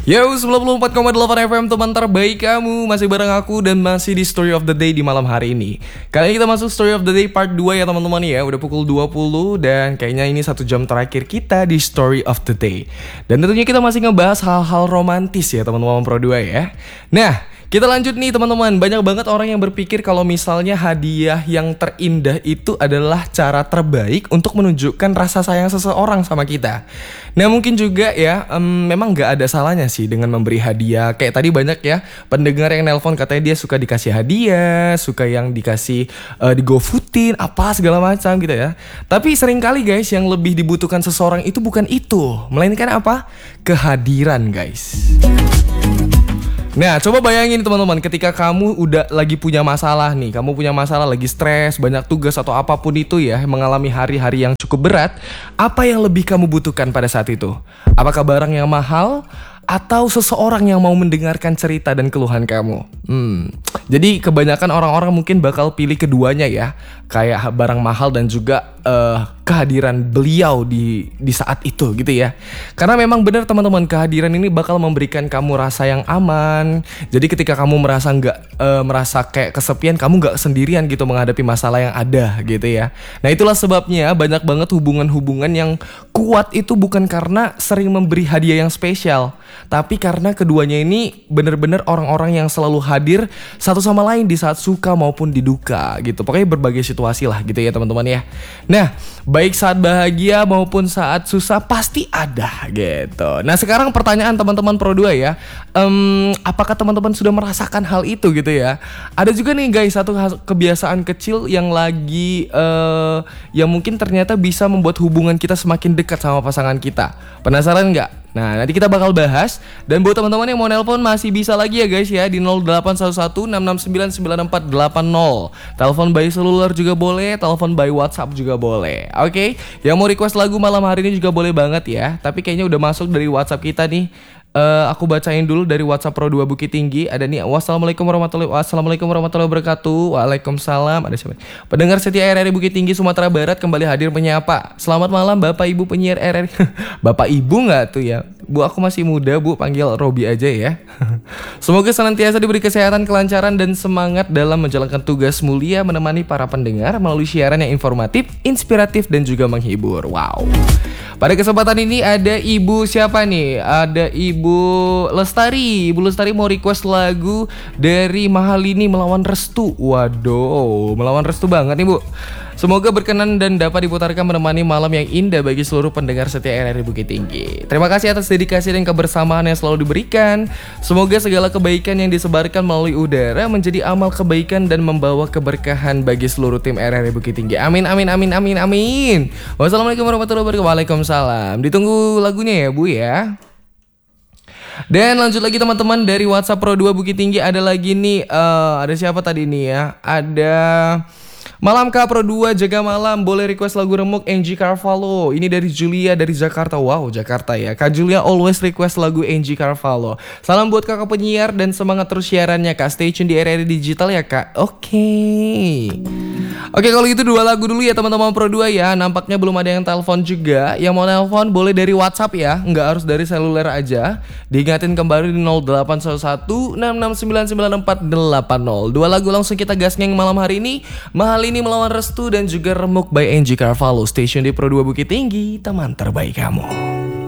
Yo, 94,8 FM teman terbaik kamu. Masih bareng aku dan masih di Story of the Day di malam hari ini. Kali ini kita masuk Story of the Day part 2 ya teman-teman ya. Udah pukul 20 dan kayaknya ini 1 jam terakhir kita di Story of the Day. Dan tentunya kita masih ngebahas hal-hal romantis ya teman-teman Pro 2 ya. Nah, kita lanjut nih teman-teman. Banyak banget orang yang berpikir kalau misalnya hadiah yang terindah itu adalah cara terbaik untuk menunjukkan rasa sayang seseorang sama kita. Nah mungkin juga ya memang gak ada salahnya sih dengan memberi hadiah. Kayak tadi banyak ya pendengar yang nelpon katanya dia suka dikasih hadiah, suka yang dikasih digofoodin apa segala macam gitu ya. Tapi seringkali guys yang lebih dibutuhkan seseorang itu bukan itu, melainkan apa? Kehadiran guys. Nah coba bayangin teman-teman, ketika kamu udah lagi punya masalah nih, kamu punya masalah, lagi stres, banyak tugas atau apapun itu ya, mengalami hari-hari yang cukup berat, apa yang lebih kamu butuhkan pada saat itu? Apakah barang yang mahal? Atau seseorang yang mau mendengarkan cerita dan keluhan kamu? Jadi kebanyakan orang-orang mungkin bakal pilih keduanya ya. Kayak barang mahal dan juga kehadiran beliau di saat itu gitu ya. Karena memang benar teman-teman, kehadiran ini bakal memberikan kamu rasa yang aman. Jadi ketika kamu merasa kayak kesepian, kamu gak sendirian gitu menghadapi masalah yang ada gitu ya. Nah itulah sebabnya banyak banget hubungan-hubungan yang kuat itu bukan karena sering memberi hadiah yang spesial, tapi karena keduanya ini benar-benar orang-orang yang selalu hadir satu sama lain di saat suka maupun di duka gitu. Pokoknya berbagai situasi lah gitu ya teman-teman ya. Nah baik saat bahagia maupun saat susah pasti ada gitu. Nah sekarang pertanyaan teman-teman Pro 2 ya, apakah teman-teman sudah merasakan hal itu gitu ya? Ada juga nih guys satu kebiasaan kecil yang lagi yang mungkin ternyata bisa membuat hubungan kita semakin dekat sama pasangan kita. Penasaran nggak? Nah nanti kita bakal bahas. Dan buat teman-teman yang mau nelpon masih bisa lagi ya guys ya, di 0811-669-9880. Telepon by seluler juga boleh, telepon by WhatsApp juga boleh. Oke, yang mau request lagu malam hari ini juga boleh banget ya. Tapi kayaknya udah masuk dari WhatsApp kita nih. Aku bacain dulu dari WhatsApp Pro 2 Bukit Tinggi. Ada nih, Wassalamualaikum warahmatullahi wabarakatuh. Waalaikumsalam. Ada siapa? Pendengar setia RRI Bukit Tinggi Sumatera Barat kembali hadir menyapa. Selamat malam Bapak Ibu penyiar RRI. Bapak Ibu nggak tuh ya? Bu, aku masih muda Bu, panggil Robi aja ya. Semoga senantiasa diberi kesehatan, kelancaran, dan semangat dalam menjalankan tugas mulia menemani para pendengar melalui siaran yang informatif, inspiratif, dan juga menghibur. Wow. Pada kesempatan ini ada Ibu siapa nih? Ada Ibu Lestari. Ibu Lestari mau request lagu dari Mahalini Melawan Restu. Waduh, melawan restu banget nih Bu. Semoga berkenan dan dapat diputarkan menemani malam yang indah bagi seluruh pendengar setia RRI Bukit Tinggi. Terima kasih atas dedikasi dan kebersamaan yang selalu diberikan. Semoga segala kebaikan yang disebarkan melalui udara menjadi amal kebaikan dan membawa keberkahan bagi seluruh tim RRI Bukit Tinggi. Amin, amin, amin, amin, amin. Wassalamualaikum warahmatullahi wabarakatuh. Waalaikumsalam. Ditunggu lagunya ya Bu ya. Dan lanjut lagi teman-teman, dari WhatsApp Pro 2 Bukit Tinggi ada lagi nih, ada siapa tadi nih ya? Ada Malam Kak Pro 2 jaga malam, boleh request lagu Remuk Angie Carvalho. Ini dari Julia dari Jakarta. Wow, Jakarta ya. Kak Julia always request lagu Angie Carvalho. Salam buat kakak penyiar dan semangat terus siarannya Kak. Stay tune di RRI Digital ya Kak. Oke, kalau gitu 2 lagu dulu ya teman-teman Pro 2 ya. Nampaknya belum ada yang telepon juga. Yang mau telepon boleh dari WhatsApp ya, nggak harus dari seluler aja. Diingatin kembali di 0811-669-9480. 2 lagu langsung kita gasnya yang malam hari ini. Mahalini Melawan Restu dan juga Remuk by Angie Carvalho. Station di Pro 2 Bukit Tinggi, teman terbaik kamu.